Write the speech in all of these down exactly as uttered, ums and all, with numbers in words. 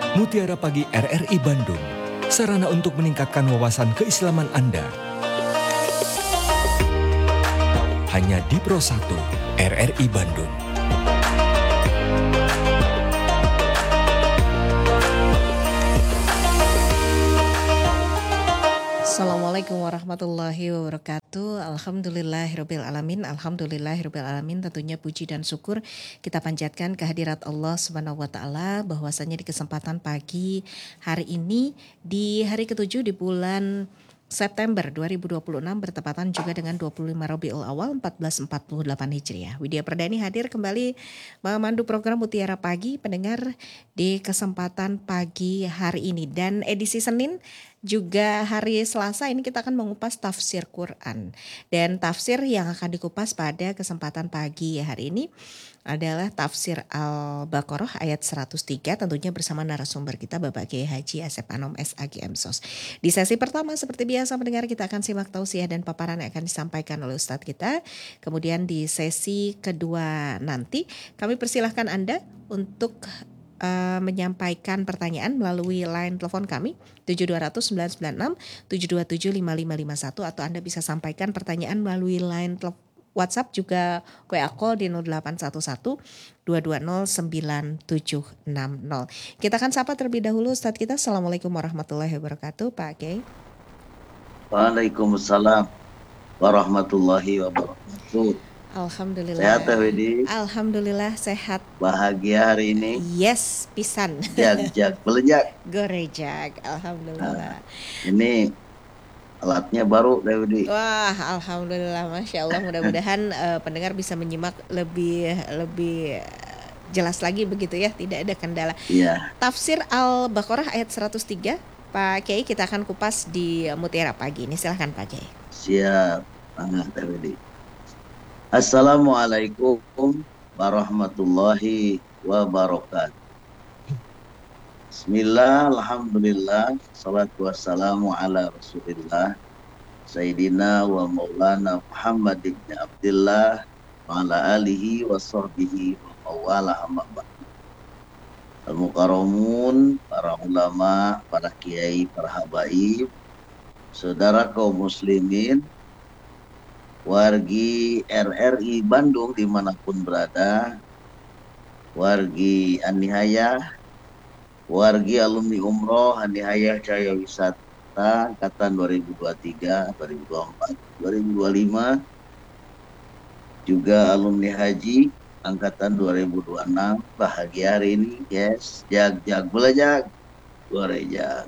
Mutiara Pagi R R I Bandung, sarana untuk meningkatkan wawasan keislaman Anda. Hanya di Pro satu R R I Bandung. Assalamualaikum warahmatullahi wabarakatuh. Alhamdulillahirabbil alamin. Alhamdulillahirabbil alamin. Tentunya puji dan syukur kita panjatkan kehadirat Allah Subhanahu wa taala bahwasanya di kesempatan pagi hari ini di hari ketujuh di bulan September dua ribu dua puluh enam bertepatan juga dengan dua puluh lima Rabiul Awal seribu empat ratus empat puluh delapan Hijriah. Widya Perdani hadir kembali memandu program Mutiara Pagi pendengar di kesempatan pagi hari ini, dan edisi Senin juga hari Selasa ini kita akan mengupas tafsir Quran, dan tafsir yang akan dikupas pada kesempatan pagi hari ini adalah tafsir Al-Baqarah ayat seratus tiga, tentunya bersama narasumber kita Bapak Kiai Haji Asep Anom S A G M Sos. Di sesi pertama seperti biasa mendengar kita akan simak tausiah dan paparan yang akan disampaikan oleh Ustadz kita. Kemudian di sesi kedua nanti kami persilahkan Anda untuk Uh, menyampaikan pertanyaan melalui line telepon kami tujuh dua nol nol sembilan sembilan enam tujuh dua tujuh lima lima lima satu, atau Anda bisa sampaikan pertanyaan melalui line telepon WhatsApp juga W A call di nol delapan satu satu dua dua nol sembilan tujuh enam nol. Kita akan sapa terlebih dahulu Ustadz kita. Assalamualaikum warahmatullahi wabarakatuh Pak Kiai. Waalaikumsalam warahmatullahi wabarakatuh. Alhamdulillah. Sehat ya Widi? Alhamdulillah sehat. Bahagia hari ini? Yes, pisan. Jag-jag, belejak. Gorejak, alhamdulillah. Nah, ini alatnya baru ya Widi. Wah, alhamdulillah, masya Allah. Mudah-mudahan uh, pendengar bisa menyimak lebih lebih jelas lagi begitu ya, tidak ada kendala. Iya. Tafsir Al-Baqarah ayat seratus tiga, Pak Kiai, kita akan kupas di Mutiara Pagi ini. Silahkan Pak Kiai. Siap, banget ya Widi. Assalamualaikum warahmatullahi wabarakatuh. Bismillah, alhamdulillah, salatu wassalamu ala rasulillah, Sayyidina wa maulana Muhammad ibn Abdillah, wa ala alihi wa sahbihi wa mawala amma ba'du. Al-Mukarramun, para ulama, para kiai, para habaib, saudara kaum muslimin, wargi R R I Bandung dimanapun berada, wargi Anihaya, wargi alumni umroh Anihaya Cahaya Wisata angkatan dua ribu dua puluh tiga, dua ribu dua puluh empat, dua ribu dua puluh lima, juga alumni haji angkatan dua ribu dua puluh enam. Bahagia hari ini, yes, jag-jag belajak, gorejak.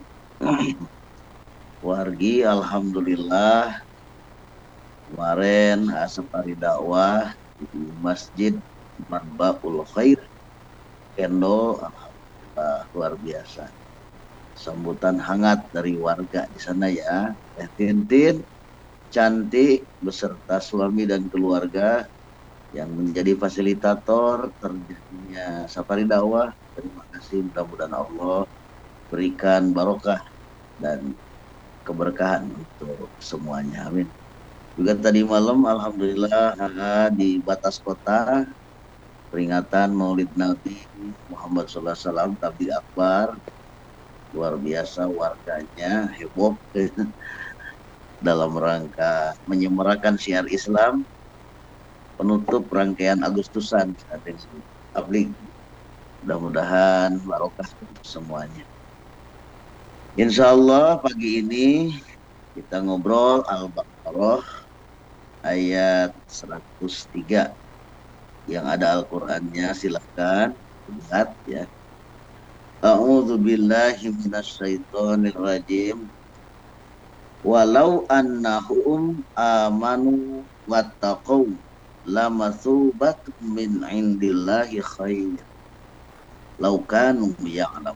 Wargi alhamdulillah kemarin asap hari dakwah di Masjid Manbaul Khair Kendo, alhamdulillah luar biasa. Sambutan hangat dari warga di sana ya. Teh Tintin cantik beserta suami dan keluarga yang menjadi fasilitator terjadinya safari dakwah. Terima kasih, mudah-mudahan Allah berikan barokah dan keberkahan untuk semuanya. Amin. Juga tadi malam alhamdulillah di batas kota peringatan Maulid Nabi Muhammad shallallahu alaihi wasallam tabligh akbar, luar biasa warganya heboh dalam rangka menyemarakan syiar Islam penutup rangkaian Agustusan tabligh. Mudah-mudahan barokah untuk semuanya. Insya Allah pagi ini kita ngobrol Al-Baqarah ayat seratus tiga yang ada Al-Qur'annya, silahkan lihat ya. A'udzu billahi minasyaitonir rajim. Walau annahum amanu wattaqau lamatsubatun min indillahi khair law kanu ya'lamun.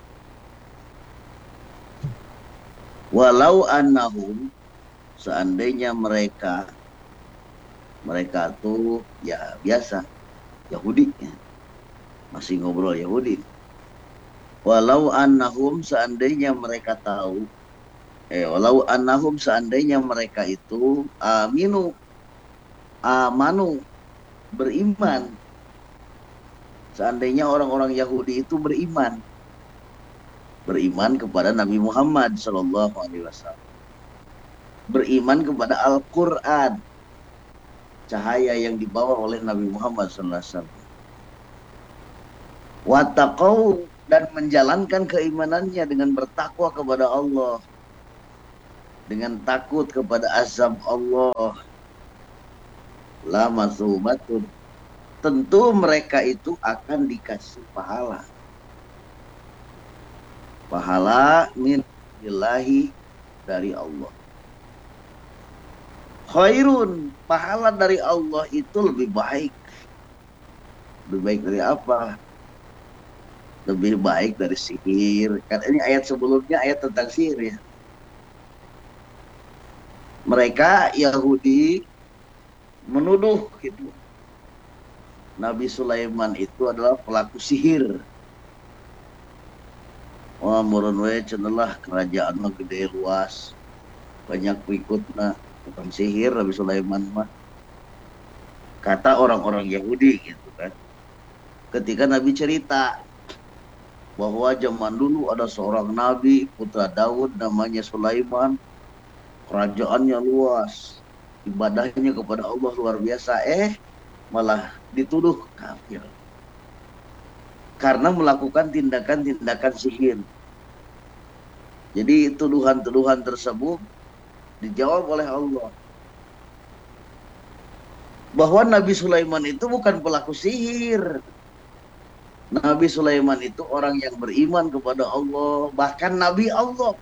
Walau annahum, seandainya mereka mereka tuh ya biasa Yahudi ya. Masih ngobrol Yahudi. Walau annahum, seandainya mereka tahu eh walau annahum, seandainya mereka itu aminu amanu beriman. Seandainya orang-orang Yahudi itu beriman. beriman kepada Nabi Muhammad Shallallahu Alaihi Wasallam, beriman kepada Al-Quran, cahaya yang dibawa oleh Nabi Muhammad Shallallahu Alaihi Wasallam. Wattaqau, dan menjalankan keimanannya dengan bertakwa kepada Allah, dengan takut kepada azab Allah. La masubatun, tentu mereka itu akan dikasih pahala. Pahala min ilahi, dari Allah. Khairun, pahala dari Allah itu lebih baik. Lebih baik dari apa? Lebih baik dari sihir. Kan ini ayat sebelumnya ayat tentang sihir ya. Mereka Yahudi menuduh gitu, Nabi Sulaiman itu adalah pelaku sihir. Wah, murun we cendelah kerajaan mah gede luas, banyak pengikutna, tukang sihir Nabi Sulaiman mah. Kata orang-orang Yahudi gitu kan. Ketika Nabi cerita bahwa zaman dulu ada seorang nabi putra Daud namanya Sulaiman, kerajaannya luas, ibadahnya kepada Allah luar biasa, eh malah dituduh kafir karena melakukan tindakan-tindakan sihir. Jadi tuduhan-tuduhan tersebut dijawab oleh Allah bahwa Nabi Sulaiman itu bukan pelaku sihir. Nabi Sulaiman itu orang yang beriman kepada Allah, bahkan Nabi Allah.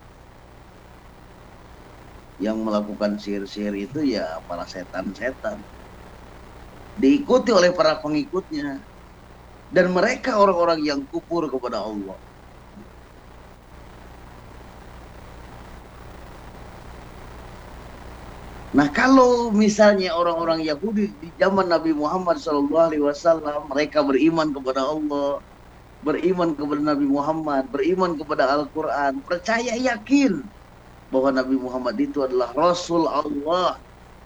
Yang melakukan sihir-sihir itu ya para setan-setan, diikuti oleh para pengikutnya, dan mereka orang-orang yang kufur kepada Allah. Nah, kalau misalnya orang-orang Yahudi di zaman Nabi Muhammad shallallahu alaihi wasallam, mereka beriman kepada Allah, beriman kepada Nabi Muhammad, beriman kepada Al-Quran, percaya yakin bahwa Nabi Muhammad itu adalah Rasul Allah.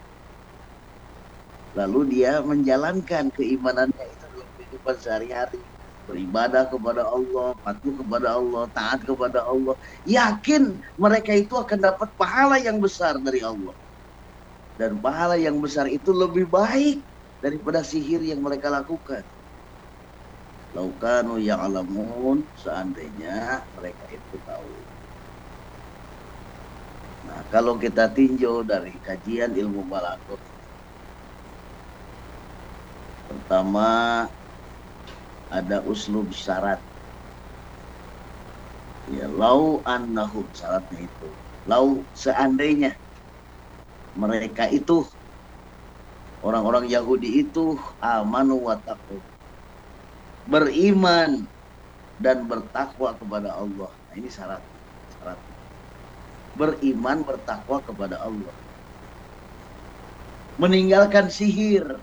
Lalu dia menjalankan keimanannya itu dalam kehidupan sehari-hari. Beribadah kepada Allah, patuh kepada Allah, taat kepada Allah. Yakin mereka itu akan dapat pahala yang besar dari Allah. Dan pahala yang besar itu lebih baik daripada sihir yang mereka lakukan. Laukanu ya'lamun, seandainya mereka itu tahu. Nah, kalau kita tinjau dari kajian ilmu balaghah, pertama ada uslub syarat. Ya, lau annahum, syaratnya itu. Lau, seandainya mereka itu, orang-orang Yahudi itu, amanu wa taqwa, beriman dan bertakwa kepada Allah. Nah, ini syarat. Syarat. Beriman, bertakwa kepada Allah. Meninggalkan sihir.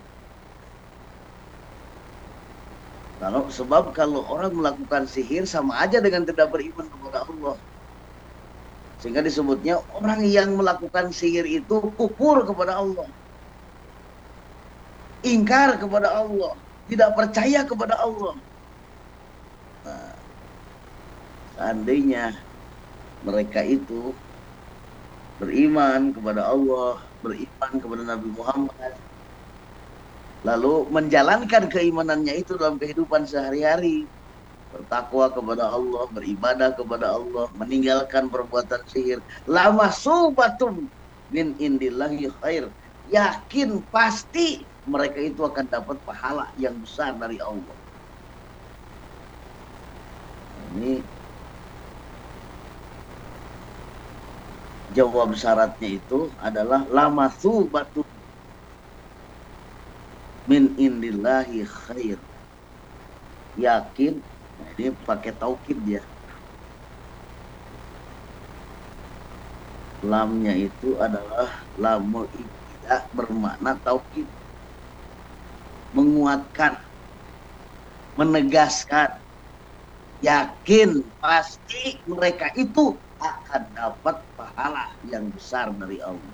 Kalau sebab kalau orang melakukan sihir sama aja dengan tidak beriman kepada Allah. Sehingga disebutnya orang yang melakukan sihir itu kufur kepada Allah. Ingkar kepada Allah. Tidak percaya kepada Allah. Nah, seandainya mereka itu beriman kepada Allah, beriman kepada Nabi Muhammad, lalu menjalankan keimanannya itu dalam kehidupan sehari-hari, bertakwa kepada Allah, beribadah kepada Allah, meninggalkan perbuatan sihir, lama subatum min indillahi khair, yakin pasti mereka itu akan dapat pahala yang besar dari Allah. Ini jawab syaratnya itu adalah lama subatum min indillahi khair, yakin. Nah, ini pakai taukid dia. Lamnya itu adalah lamul ibtidah, bermakna taukid, menguatkan, menegaskan, yakin pasti mereka itu akan dapat pahala yang besar dari Allah.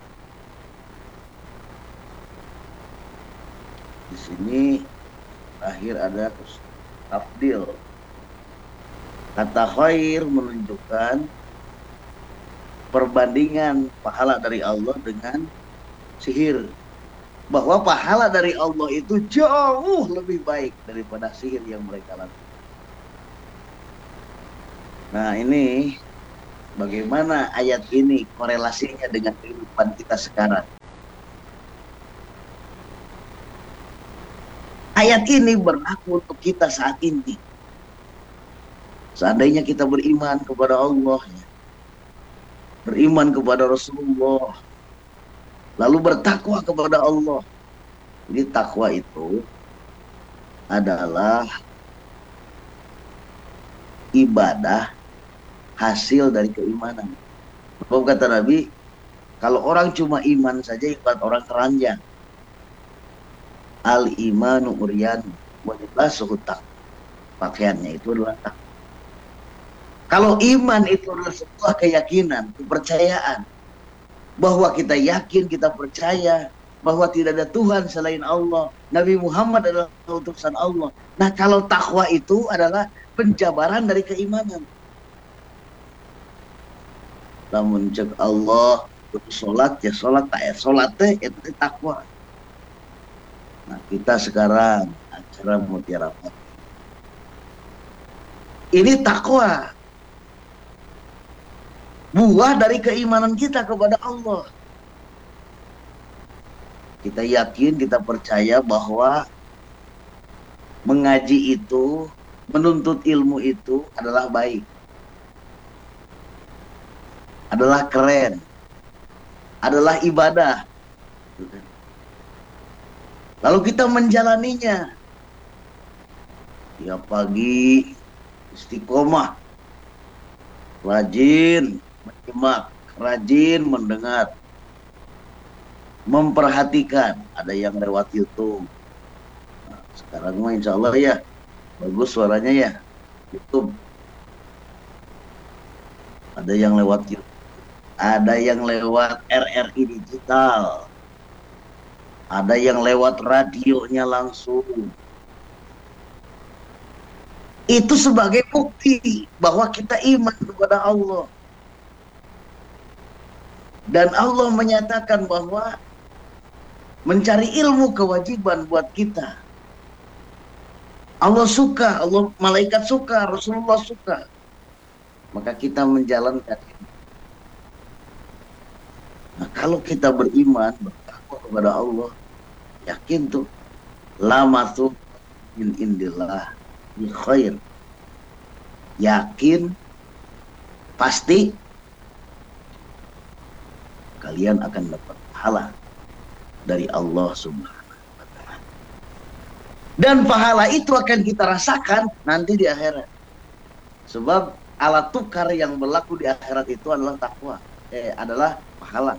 Di sini terakhir ada tafdil. Kata khair menunjukkan perbandingan pahala dari Allah dengan sihir. Bahwa pahala dari Allah itu jauh lebih baik daripada sihir yang mereka lakukan. Nah ini bagaimana ayat ini korelasinya dengan kehidupan kita sekarang. Ayat ini berlaku untuk kita saat ini. Seandainya kita beriman kepada Allah, beriman kepada Rasulullah, lalu bertakwa kepada Allah. Jadi takwa itu adalah ibadah hasil dari keimanan. Sebab kata Nabi, kalau orang cuma iman saja ibarat orang teranjang. Al imanu uryan wa libasuhu taqwa. Pakaiannya itu adalah takwa. Kalau iman itu adalah sebuah keyakinan, kepercayaan, bahwa kita yakin, kita percaya bahwa tidak ada Tuhan selain Allah, Nabi Muhammad adalah utusan Allah. Nah kalau takwa itu adalah penjabaran dari keimanan. Namun cek Allah sholat ya sholat, tak ya sholat teh itu takwa. Nah kita sekarang acara mutiara ini takwa, buah dari keimanan kita kepada Allah. Kita yakin, kita percaya bahwa mengaji itu, menuntut ilmu itu adalah baik, adalah keren, adalah ibadah. Lalu kita menjalaninya. Tiap pagi istiqomah, rajin menyimak, rajin mendengar, memperhatikan. Ada yang lewat YouTube. Nah, sekarang mah insya Allah ya bagus suaranya ya, YouTube. Ada yang lewat YouTube, ada yang lewat R R I digital, ada yang lewat radionya langsung. Itu sebagai bukti bahwa kita iman kepada Allah. Dan Allah menyatakan bahwa mencari ilmu kewajiban buat kita. Allah suka, Allah, malaikat suka, Rasulullah suka. Maka kita menjalankan ini. Nah, kalau kita beriman, bertakwa kepada Allah, yakin tuh, lama tuh min indillah bi khair. Yakin, pasti kalian akan dapat pahala dari Allah Subhanahu wa Ta'ala. Dan pahala itu akan kita rasakan nanti di akhirat. Sebab alat tukar yang berlaku di akhirat itu adalah takwa, eh adalah pahala.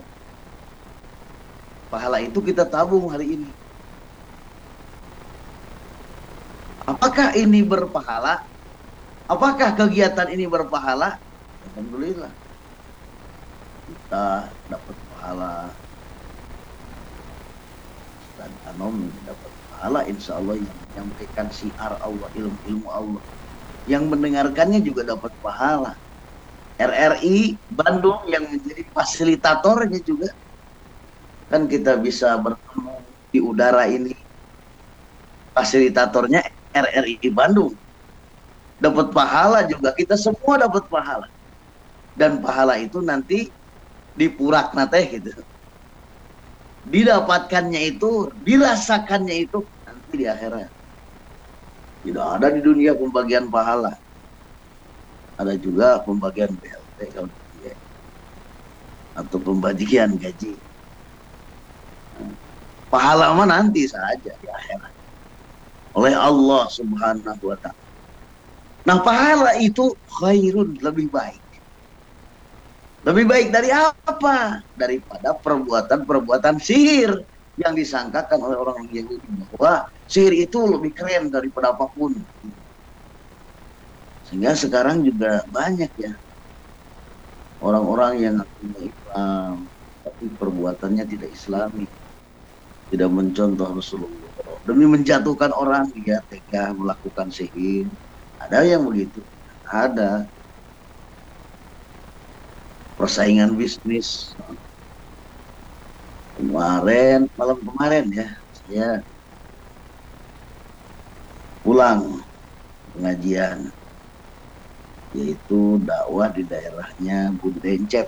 Pahala itu kita tabung hari ini. Apakah ini berpahala? Apakah kegiatan ini berpahala? Alhamdulillah. Kita dapat pahala. Dan Anom dapat pahala insya Allah yang menyampaikan syiar Allah, ilmu-ilmu Allah. Yang mendengarkannya juga dapat pahala. R R I Bandung yang menjadi fasilitatornya juga. Kan kita bisa bertemu di udara ini. Fasilitatornya R R I Bandung. Dapat pahala juga, kita semua dapat pahala. Dan pahala itu nanti dipurakna teh gitu. Didapatkannya itu, dirasakannya itu nanti di akhirat. Tidak ada di dunia pembagian pahala. Ada juga pembagian B L T kalau dia, atau pembagian gaji. Pahala mah nanti saja di akhirat oleh Allah Subhanahu wa Ta'ala. Nah pahala itu khairun, lebih baik. Lebih baik dari apa? Daripada perbuatan-perbuatan sihir yang disangkakan oleh orang Yahudi bahwa sihir itu lebih keren daripada apapun. Sehingga sekarang juga banyak ya orang-orang yang ngaku Islam tapi perbuatannya tidak Islami, tidak mencontoh Rasulullah. Demi menjatuhkan orang dia tega melakukan sihir. Ada yang begitu. ada persaingan bisnis. Kemarin, malam kemarin ya, saya pulang pengajian, yaitu dakwah di daerahnya Bun Dencep,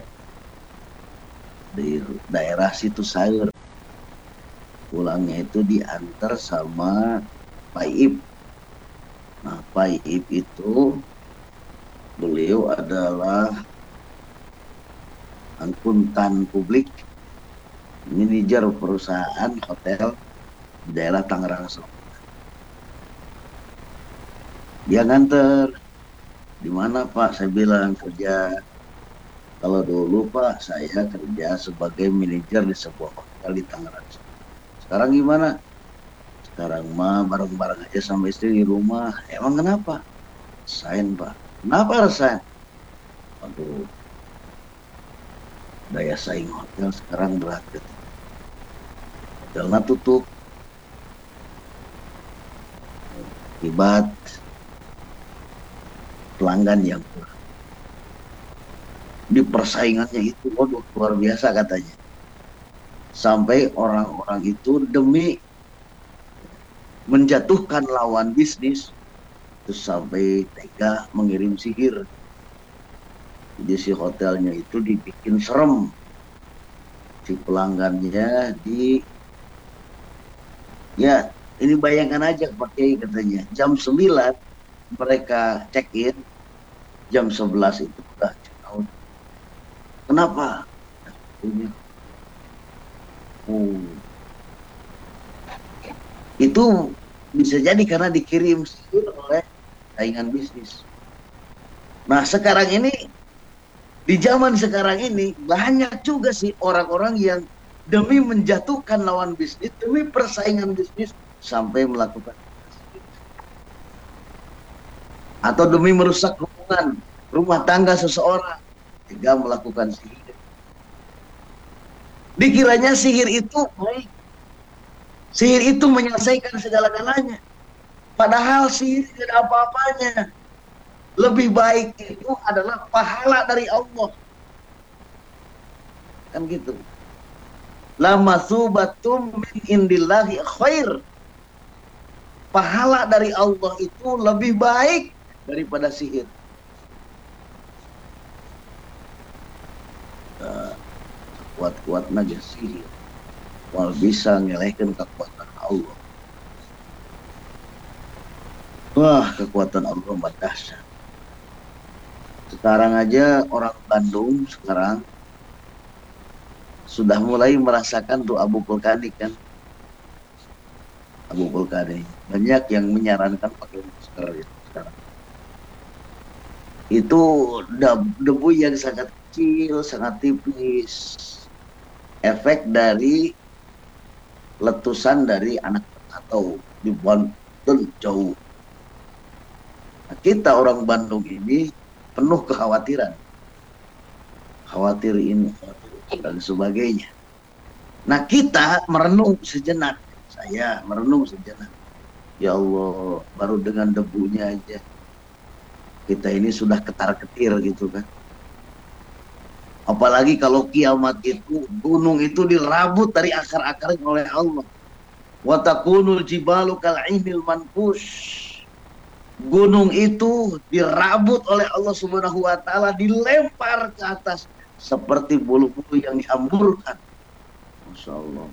di daerah Situ Sayur. Pulangnya itu diantar sama Pak Ip. Nah, Pak Ip itu beliau adalah akuntan publik, manajer perusahaan hotel di daerah Tangerang Selatan. Dia nganter, di mana Pak? Saya bilang kerja. Kalau dulu Pak, saya kerja sebagai manajer di sebuah hotel di Tangerang Selatan. Sekarang gimana? Sekarang mah bareng-bareng aja sama istri di rumah. Emang kenapa? Resign Pak. Kenapa resign? Aduh, daya saing hotel sekarang berat gitu. Hotelnya tutup. Akibat pelanggan yang kurang. Di persaingannya itu, waduh, luar biasa katanya. Sampai orang-orang itu demi menjatuhkan lawan bisnis, terus sampai tega mengirim sihir. Jadi si hotelnya itu dibikin serem. Si pelanggannya di, ya ini bayangkan aja pakai katanya, jam sembilan mereka check in, jam sebelas itu udah check out. Kenapa? Oh. Itu bisa jadi karena dikirim sihir oleh saingan bisnis. Nah sekarang ini, di zaman sekarang ini banyak juga sih orang-orang yang demi menjatuhkan lawan bisnis, demi persaingan bisnis sampai melakukan atau demi merusak hubungan rumah tangga seseorang hingga melakukan sihir. Dikiranya sihir itu baik, sihir itu menyelesaikan segala-galanya, padahal sihir tidak apa-apanya. Lebih baik itu adalah pahala dari Allah. Kan gitu. La masubatum min indillahi khair. Pahala dari Allah itu lebih baik daripada sihir. Nah, kuat-kuat aja sihir. Wal bisa ngelehkan kekuatan Allah. Wah, kekuatan Allah dahsyat. Sekarang aja orang Bandung sekarang sudah mulai merasakan tuh abu vulkanik kan. Abu vulkanik. Banyak yang menyarankan pakai masker ya sekarang. Itu debu yang sangat kecil, sangat tipis. Efek dari letusan dari anak Krakatau di Banten jauh. Nah, kita orang Bandung ini penuh kekhawatiran, khawatir ini, khawatir itu, dan sebagainya. Nah kita merenung sejenak, saya merenung sejenak. Ya Allah, baru dengan debunya aja kita ini sudah ketar-ketir gitu kan. Apalagi kalau kiamat itu, gunung itu dirabut dari akar-akarnya oleh Allah. Wa takunul jibalu kal'inil manfush. Gunung itu dirabut oleh Allah Subhanahu wa taala, dilempar ke atas seperti bulu-bulu yang dihamburkan. Masya Allah.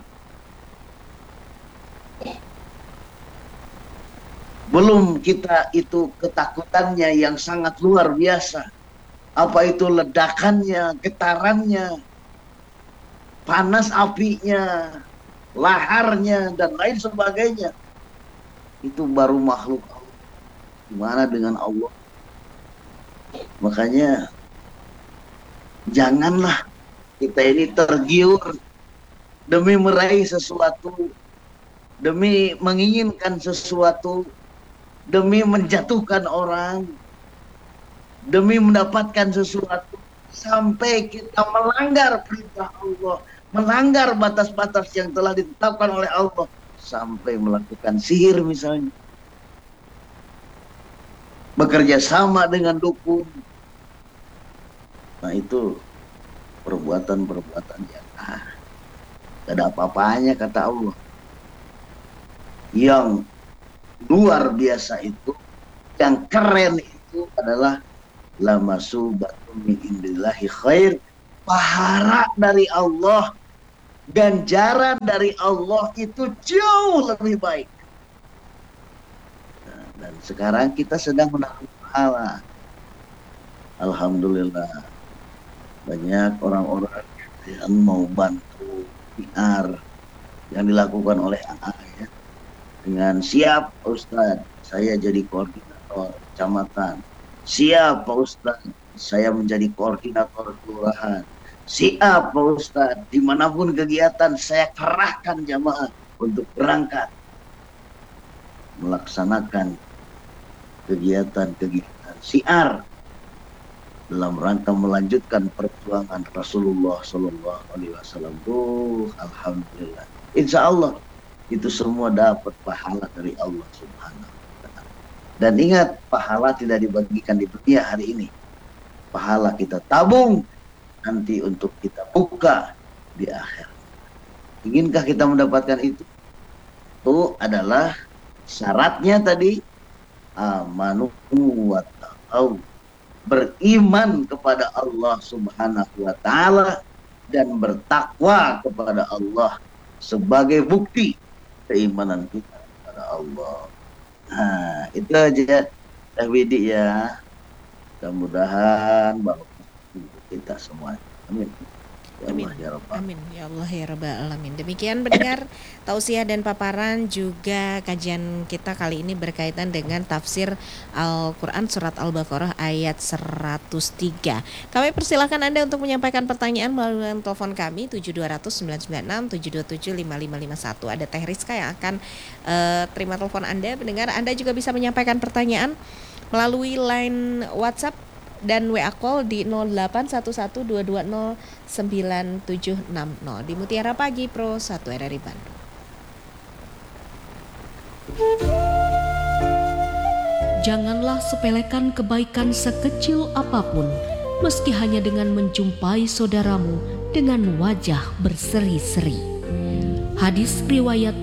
Belum kita itu ketakutannya yang sangat luar biasa. Apa itu ledakannya, getarannya, panas apinya, laharnya, dan lain sebagainya. Itu baru makhluk Allah. Gimana dengan Allah? Makanya janganlah kita ini tergiur demi meraih sesuatu, demi menginginkan sesuatu, demi menjatuhkan orang, demi mendapatkan sesuatu, sampai kita melanggar perintah Allah, melanggar batas-batas yang telah ditetapkan oleh Allah, sampai melakukan sihir misalnya. bekerja sama dengan dukun. Nah itu perbuatan-perbuatan yang ah, gak ada apa-apanya kata Allah. Yang luar biasa itu, yang keren itu adalah lamasubatun min indillahi khair, pahala dari Allah, ganjaran dari Allah itu jauh lebih baik. Nah, dan sekarang kita sedang menanggung pahala. Alhamdulillah banyak orang-orang yang mau bantu P R yang dilakukan oleh A A ya. Dengan siap Pak Ustadz, saya jadi koordinator kecamatan. Siap Pak Ustadz, saya menjadi koordinator kelurahan. Siap Pak Ustadz, dimanapun kegiatan saya kerahkan jamaah untuk berangkat melaksanakan kegiatan-kegiatan siar dalam rangka melanjutkan perjuangan Rasulullah Shallallahu Alaihi Wasallam. Tuh, alhamdulillah. Insya Allah itu semua dapat pahala dari Allah Subhanahu Wa Taala. Dan ingat, pahala tidak dibagikan di dunia hari ini. Pahala kita tabung nanti untuk kita buka di akhir. Inginkah kita mendapatkan itu? Itu adalah syaratnya tadi amanu wa taqaw, beriman kepada Allah Subhanahu wa taala dan bertakwa kepada Allah sebagai bukti keimanan kita kepada Allah. Nah, itu aja Teh Widi ya. Mudah-mudahan barokah kita semua. Amin. Ya Amin. Allah, ya Rabbal. Amin ya Allah ya Rabbal Alamin. Demikian pendengar tausiah dan paparan juga kajian kita kali ini berkaitan dengan tafsir Al-Quran surat Al-Baqarah ayat seratus tiga. Kami persilahkan Anda untuk menyampaikan pertanyaan melalui telepon kami tujuh dua nol nol sembilan sembilan enam tujuh dua tujuh lima lima lima satu. Ada Teh Rizka yang akan uh, terima telepon Anda. Pendengar, Anda juga bisa menyampaikan pertanyaan melalui line WhatsApp dan W A call di nol delapan satu satu dua dua nol sembilan tujuh enam nol di Mutiara Pagi Pro satu R R I Bandung. Janganlah sepelekan kebaikan sekecil apapun, meski hanya dengan menjumpai saudaramu dengan wajah berseri-seri. Hadis riwayat